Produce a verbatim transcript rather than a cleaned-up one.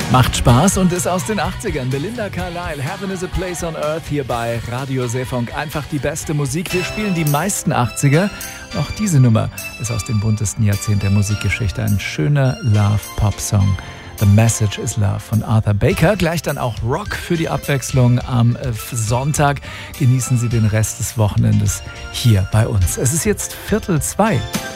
Macht Spaß und ist aus den achtzigern. Belinda Carlisle, Heaven is a Place on Earth, hier bei Radio Seefunk. Einfach die beste Musik. Wir spielen die meisten achtziger. Auch diese Nummer ist aus dem buntesten Jahrzehnt der Musikgeschichte. Ein schöner Love-Pop-Song. The Message is Love von Arthur Baker. Gleich dann auch Rock für die Abwechslung am Sonntag. Genießen Sie den Rest des Wochenendes hier bei uns. Es ist jetzt Viertel zwei.